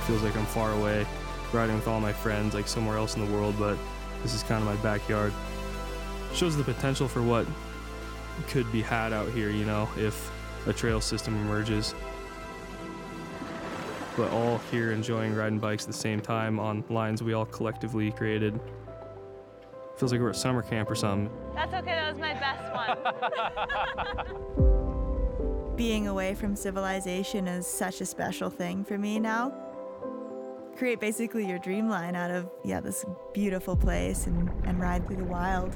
feels like I'm far away, riding with all my friends, like somewhere else in the world, but this is kind of my backyard. Shows the potential for what could be had out here, you know, if a trail system emerges. But all here enjoying riding bikes at the same time on lines we all collectively created. Feels like we're at summer camp or something. That's okay, that was my best one. Being away from civilization is such a special thing for me now. Create basically your dream line out of, this beautiful place and ride through the wild.